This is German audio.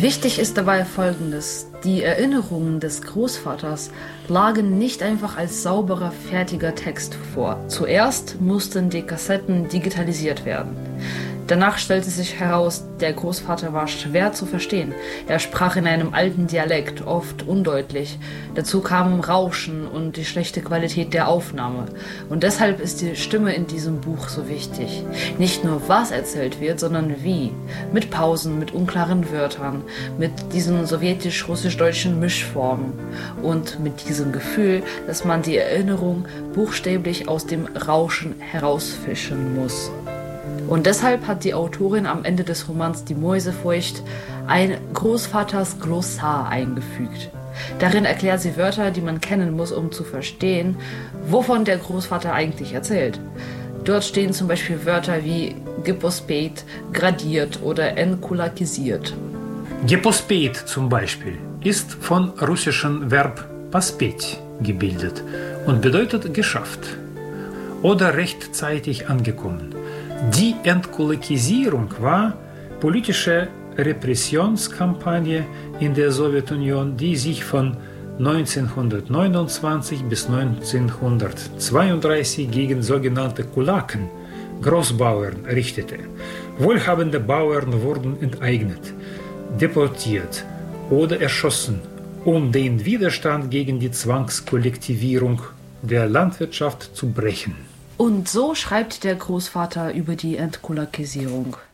Wichtig ist dabei Folgendes: Die Erinnerungen des Großvaters lagen nicht einfach als sauberer, fertiger Text vor. Zuerst mussten die Kassetten digitalisiert werden. Danach stellte sich heraus, der Großvater war schwer zu verstehen. Er sprach in einem alten Dialekt, oft undeutlich. Dazu kamen Rauschen und die schlechte Qualität der Aufnahme. Und deshalb ist die Stimme in diesem Buch so wichtig. Nicht nur, was erzählt wird, sondern wie. Mit Pausen, mit unklaren Wörtern, mit diesen sowjetisch-russisch-deutschen Mischformen und mit diesem Gefühl, dass man die Erinnerung buchstäblich aus dem Rauschen herausfischen muss. Und deshalb hat die Autorin am Ende des Romans Die Mäusefurcht ein Großvaters Glossar eingefügt. Darin erklärt sie Wörter, die man kennen muss, um zu verstehen, wovon der Großvater eigentlich erzählt. Dort stehen zum Beispiel Wörter wie gepospeit, gradiert oder enkulakisiert. Gepospeit zum Beispiel ist von russischen Verb paspet gebildet und bedeutet geschafft oder rechtzeitig angekommen. Die Entkulakisierung war politische Repressionskampagne in der Sowjetunion, die sich von 1929 bis 1932 gegen sogenannte Kulaken, Großbauern, richtete. Wohlhabende Bauern wurden enteignet, deportiert oder erschossen, um den Widerstand gegen die Zwangskollektivierung der Landwirtschaft zu brechen. Und so schreibt der Großvater über die Entkulakisierung.